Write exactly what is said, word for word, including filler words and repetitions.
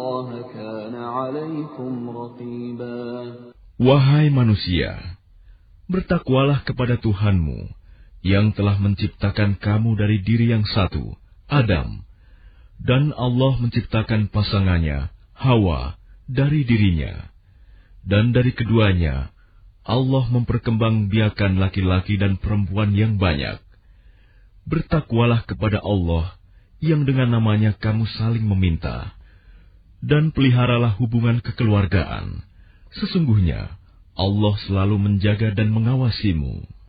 Wahai manusia, bertakwalah kepada Tuhanmu yang telah menciptakan kamu dari diri yang satu, Adam, dan Allah menciptakan pasangannya, Hawa, dari dirinya. Dan dari keduanya, Allah memperkembangbiakan laki-laki dan perempuan yang banyak. Bertakwalah kepada Allah yang dengan namanya kamu saling meminta, dan peliharalah hubungan kekeluargaan. Sesungguhnya Allah selalu menjaga dan mengawasimu.